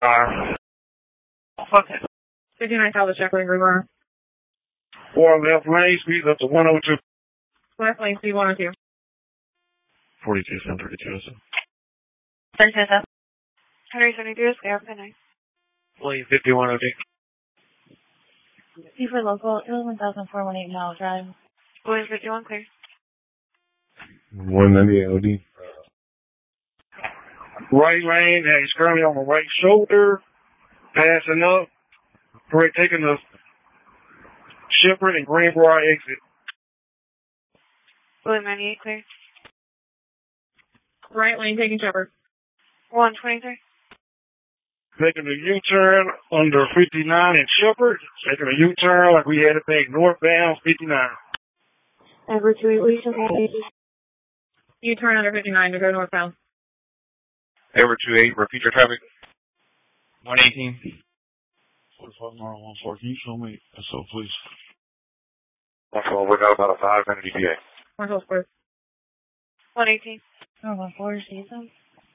Okay. 59 Calvin Shepherd, River. 4 left lane, speed up to 102. Left lane, speed 102. 42, 732. 37. 172, Sky, good night. Lane 5102. C for local, 11,418 Mile Drive. Williams 51, clear. 198 OD. Right lane, he's currently on the right shoulder, passing up, taking the Shepherd and Greenbrier exit. William 98, clear. Right lane, taking Shepherd. 123. Making a U-turn under 59 and Shepherd, making a U-turn like we had to take northbound 59. Edward 28, will you show me? U-turn under 59 to go northbound. Edward 28, repeat your traffic. 118. 45 mile 14. Can you show me SO, please? We got about a 5-minute ETA. 112 square. 118. 4 season.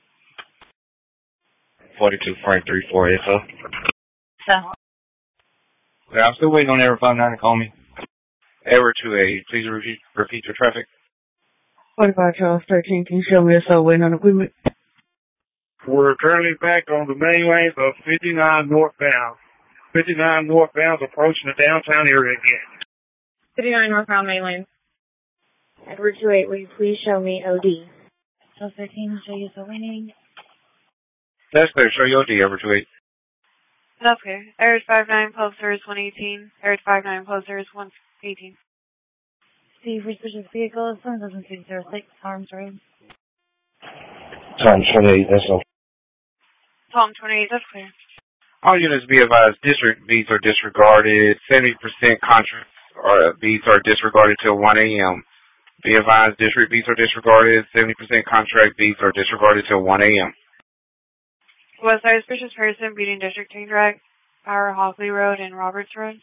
42, frame 34 SO. So. Yeah, I'm still waiting on Edward 59 to call me. Edward 28, please repeat your traffic. 45 Charles 13. Can you show me SO waiting on equipment? We're currently back on the main lanes of 59 northbound. 59 northbound approaching the downtown area again. 59 northbound main lane. Edward 28, will you please show me OD? So 13, show you SO waiting. That's clear. Show your OD, Edward 28. That's clear. Edward 59, post service 118. Edward 59, post service 118. C for suspicious vehicle, 70606, Harms Road. Tom 28, SO. Tom 28, that's clear. All units be advised, district beats are disregarded. 70% contract beats are disregarded till 1 a.m. Be advised, district beats are disregarded. 70% contract beats are disregarded till 1 a.m. Was a suspicious person beating district chain drag, Power Hockley Road and Roberts Road?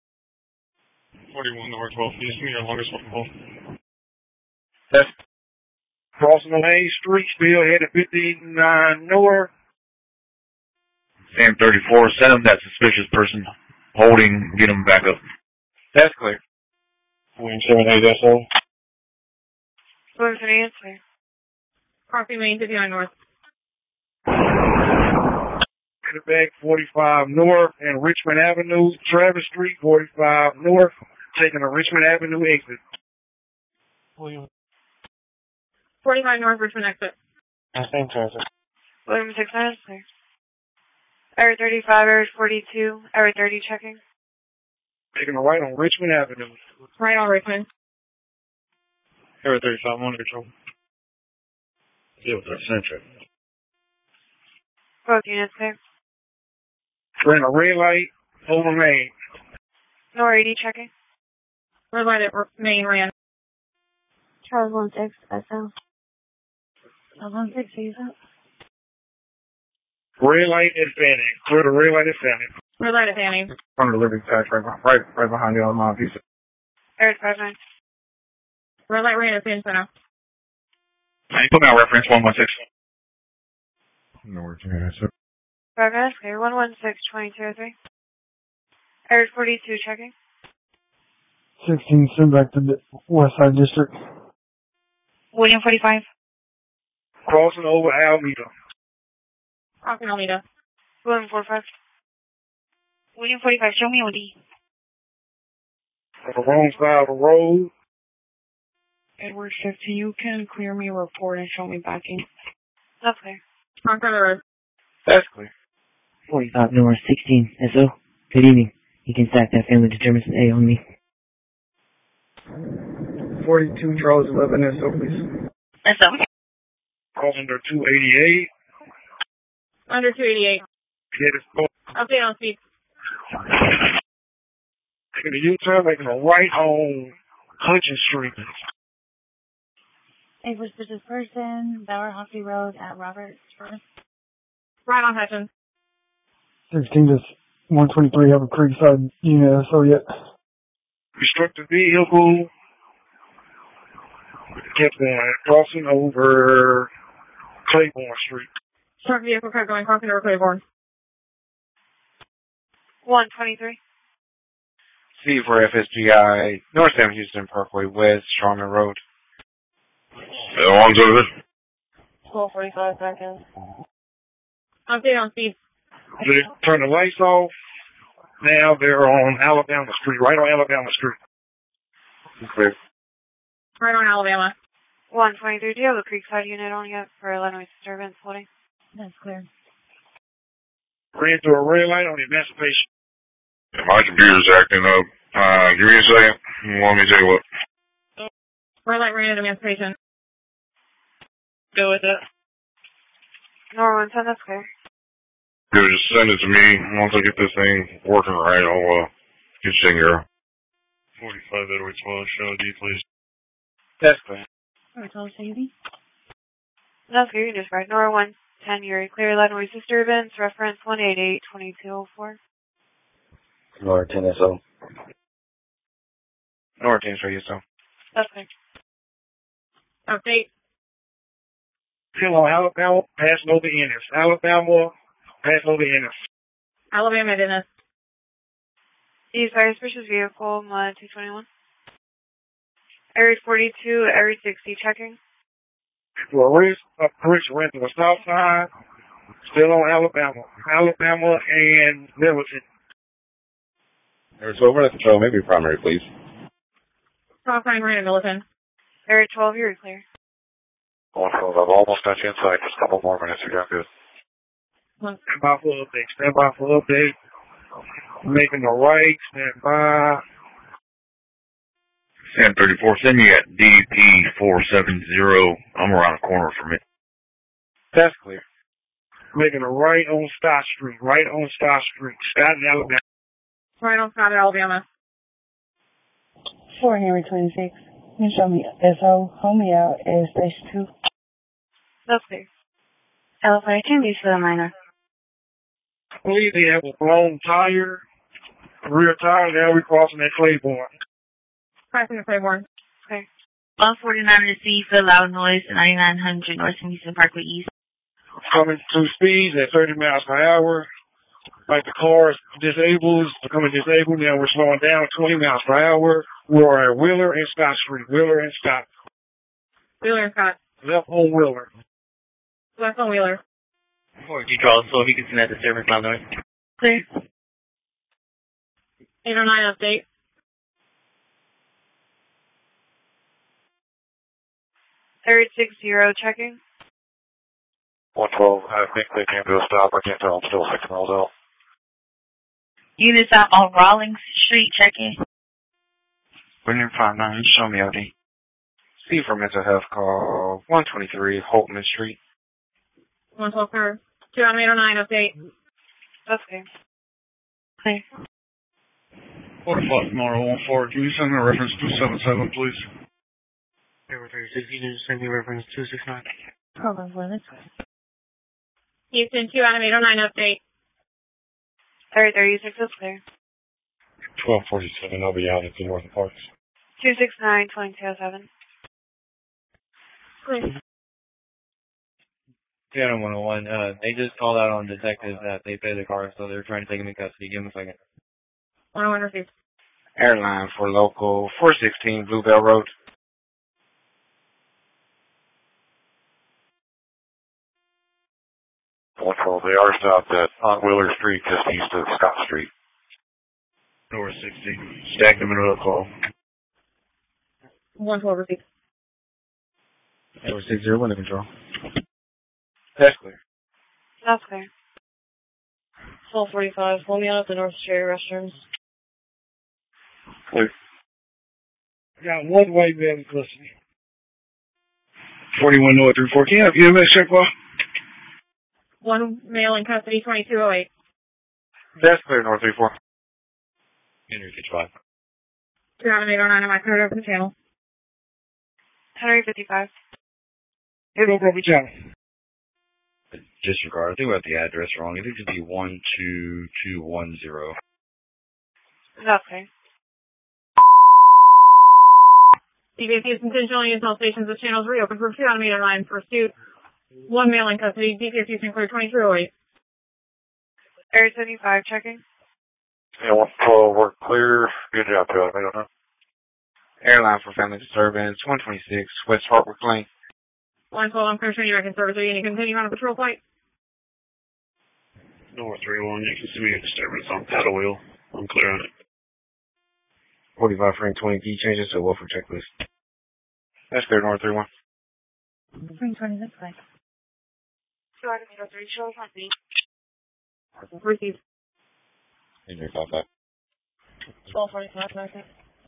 41 north 12 east, your longest one home. That's Crossing the main street, still headed 59 north. Sam 34, send him that suspicious person holding, get him back up. That's clear. William 78 SO. Williams 78, clear. Crossing Main 59 north. Headed back 45 north and Richmond Avenue, Travis Street, 45 north, taking a Richmond Avenue exit. William. 45 north, Richmond exit. Same traffic. Williams 69, clear. Error 35, error 42, error 30 checking. Taking a right on Richmond Avenue. Right on Richmond. Error 35, on control. Yeah, with our center. Both units clear. Ran a red light over Main. Nor 80 checking. Red light at Main ran. Charles 16, SO. Charles 16, season. Red light at Fanning. Clear the red light at Fanning. Red light at Fanning. On the Liberty Tax right behind the Alma piece. Error 59. Red light ran at Fanning Center. You put me on reference 116. No worries, sir. Progress, clear. 116-2203. Error 42 checking. 16, send back to the West Side District. William 45. Crossing over Alameda. Crossing Alameda. William 45. William 45, show me OD. On the wrong side of the road. Edward 50, you can clear me a report and show me backing. That's clear. Wrong side of the road. That's clear. 45 North 16, SO. Good evening. You can stack that family determinants A on me. 42 Charles 11 SO, please. SO. Crossing under 288. Under 288. Update on speed. Taking a U-turn, making a right on Hutchins Street. A suspicious person, Bower Hockey Road at Roberts Road. Right on Hutchins. 16 to 123 have a Creekside unit SO yet. Restricted vehicle. Kept going. Crossing over Claiborne Street. Truck vehicle kept going, crossing over Claiborne. 123. C for FSGI, North Sam Houston Parkway West, Strongman Road. One's over there. 12:45 seconds. Update on speed. They turned the lights off. Now they're on Alabama Street, right on Alabama Street. Clear. Right on Alabama. 123. Do you have a Creekside unit on yet for Illinois disturbance holding? That's clear. Ran through a red light on Emancipation. My computer's acting up. Give me a second. Let me tell you what. Red light ran at Emancipation. Go with it. Norman, send that's clear. Good, just send it to me. Once I get this thing working right, I'll get you in here. 45 Edward 12, show D, please. That's clear. Alright, 12 Shady. That's clear. You can just write Nora 110. You're clear. Illinois disturbance. Reference 188-2204. Nora 10 SO. North 10 for yourself. That's clear. Update. Still on Alabama, passing over Ennis. Alabama, passing over Ennis. Alabama Dennis. East Fire suspicious vehicle, 221. Area 42, Area 60, checking. Police ran to the south side. Still on Alabama. Alabama and Militant. There's over at control, maybe primary, please. Stop sign ran at Militant. Area 12, you're clear. 112, I've almost got you inside. Just a couple more minutes, you got good. Stand by for update. Stand by for update. Making the right. Stand by. Sam 34, send me at DP470. I'm around the corner from it. That's clear. Making a right on Stott Street. Right on Stott Street. Scott in Alabama. Right on Scott, Alabama. 4 Henry 26. You show me SO. Hold me out at Station 2. That's clear. L42, be for the minor. I believe they have a blown tire. Rear tire. Now we're crossing that Claiborne. Crossing the Claiborne. Okay. 149 to C for loud noise, 9900 North Houston Parkway East. Coming to speeds at 30 miles per hour. Like the car is disabled, it's becoming disabled. Now we're slowing down 20 miles per hour. We're at Wheeler and Scott Street. Wheeler and Scott. Wheeler and Scott. Left on Wheeler. Left on Wheeler. 4G Charles, so if you can send that to service loud noise. Clear. 809 update. Area 60, checking. 112, I think they came to a stop. I can't tell. I'm still 6 miles out. Units out on Rawlings Street, checking. William 59, show me OD. C for mental health call, 123 Holtman Street. 112 car. 2 on 809 update. That's okay. Clear. What the fuck, Nora 14? Can you send me a reference 277, please? Area 36, you can just send me reference 269. Hold on, let's go. Houston 2 on 809 update. Area 36, that's clear. 1247, I'll be out at the Northern Parks. 269-2207. Clear. Piano 101, they just called out on detectives that they pay the car, so they're trying to take him in custody. Give him a second. 101 received. Airline for local, 416 Bluebell Road. They are stopped on Wheeler Street, just east of Scott Street. North 60. Stack them in a call. 112 received. Area 60, under control. That's clear. That's clear. 1245, hold me out at the North Cherry restrooms. Clear. Got one way man listening. 41 North 34. Can you have EMS check, Paul? One male in custody, 2208. That's clear, North 34. Henry 55. 2 on 809, I might turn it over to the channel. Henry 55. Hit over the channel. Disregard. I think we got the address wrong. I think it should be 12210. That's okay. DPS Houston intentionally use all stations of channels reopened for 2 on 809 pursuit. One male in custody, DPS Houston clear 2308. Area 75, checking. Yeah, 112, we're clear. Good job, Toyota. I don't know. Airline for family disturbance, 126, West Hartwick Lane. 112, I'm clear you back in service. Are you going to continue on a patrol flight? North 31, you can see me a disturbance on paddle wheel. I'm clear on it. 45 frame 20 key changes to welfare checklist. That's clear, North 31. Spring 20 this way. Receive. Injury 55. 1245,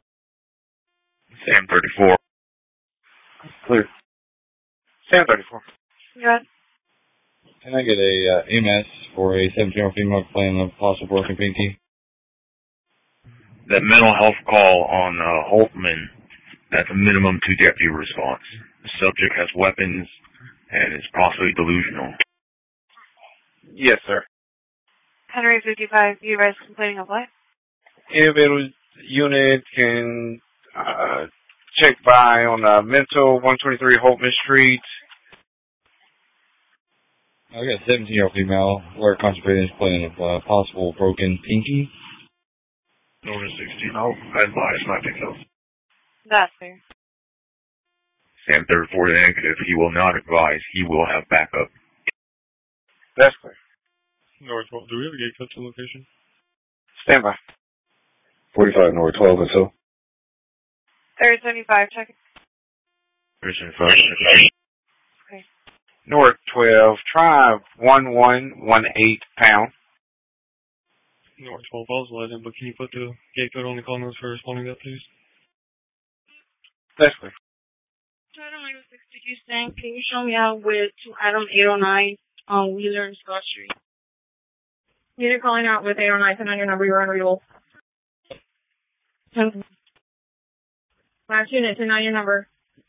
Sam 34. Clear. Sam 34. Good. Can I get a EMS for a 17-year-old female complaining of possible broken pinky? That mental health call on Holtman, that's a minimum 2 deputy response. The subject has weapons and is possibly delusional. Yes, sir. Henry 55, you guys complaining of what? Individual unit can check by on Mental 123 Holtman Street. I got a 17-year-old female where concentrating is complaining of possible broken pinky. North 16. Oh, I advise not to kill. That's fair. Sam 34 negative. He will not advise. He will have backup. That's clear. North 12, do we have a gate cut to location? Stand by. 45 North 12 and so. 375, check. 375. Okay. North 12, try 1118 pound. North 12, I was letting, but can you put the gate code on the call notes for responding to that, please? That's clear. Item 806, did you send? Can you show me out with to item 809 on Wheeler and Scott Street? Unit calling out with 809, send on your number, you're unreadable. Last unit, send on your number.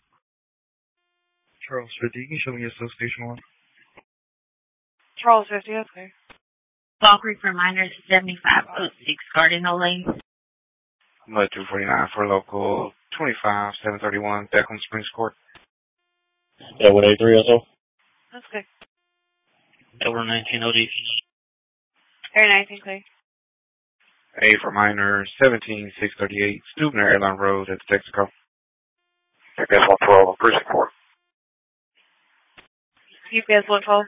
Charles 50, you can show me SO Station 1. Charles 50, that's clear. Fall Creek for minors, 7506 Cardinal Lane. Mud 249 for local 25, 731, Beckham Springs Court. Yeah, 183 also? That's good. Over 19 OD. Very nice and clear. A for minor 17638, Stubner Airline Road at the Texaco. UPS 112, precinct 4. UPS 112.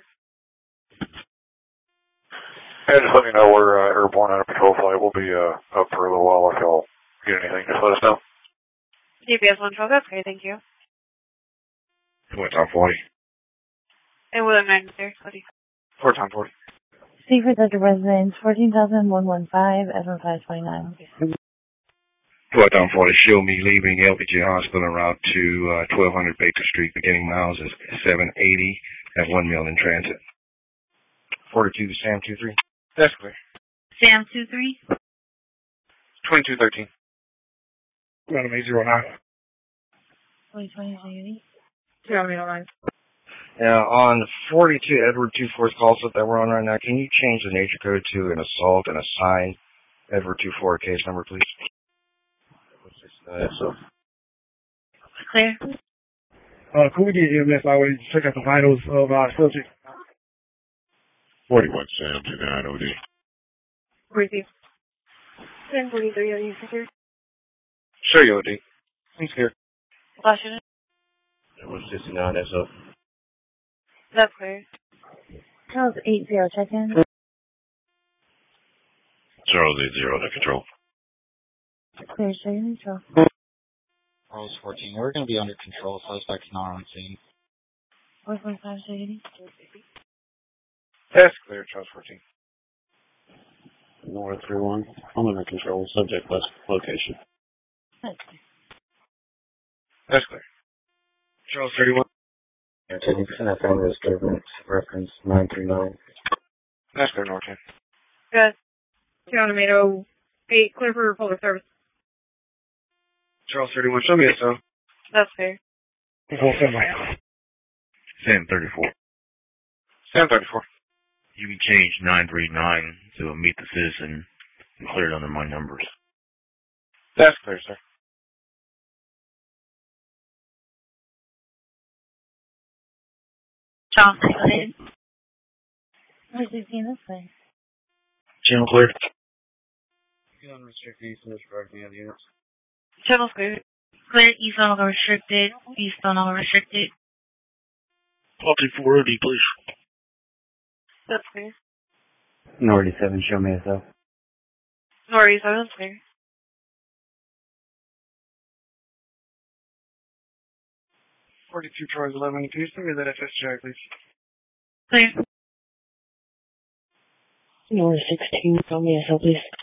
And just let me know we're airborne on a patrol flight. We'll be up for a little while. If y'all get anything, just let us know. UPS 112, that's great, thank you. What's on 40? And William 9 there, buddy. 4 times 40. Secret Dr. Residence, 14,115, Evan 529. What's on 40? Show me leaving LPG Hospital en route to 1200 Baker Street. Beginning miles is 780 at 1 mile in transit. 42 to Sam 23. That's clear. Sam 23. 2213. Item 809. 2020, 209. Yeah, on 42 Edward 24's call set that we're on right now, can you change the nature code to an assault and assign Edward 24 case number, please? So. Clear. Could we get EMS out and check out the vitals of our subject? 41 Sam 29 OD. Receive. 1043, are you secure? Sure, you OD. I'm scared. Last unit. That was 69 SO. That's clear. Charles 80, check-in. Charles 80 to control. Clear, show your neutral. Charles 14, we're going to be under control. Suspect's not on scene. 445, show your neutral. That's clear, Charles 14. North 31, I'm under control. Subject west location. That's clear. Charles 31. Yeah, taking percent family disturbance. Reference 939. That's clear, North 10. Good. 208, clear for public service. Charles 31, show me SO. That's fair. Sam 34. Sam 34. You can change 939 to meet the citizen and clear it under my numbers. That's clear, sir. Charles, go ahead. 416 this way. Channel cleared. Unrestricted east and disregarded any other units. Channel's clear. Clear, east on restricted, east on restricted. Poppy 4OD, please. That's clear. Nordy 7, show me SO. Nordy 7's clear. 42 Charles 11, can you send me that FSJ, please? Clear. Nordy 16, show me SO, please.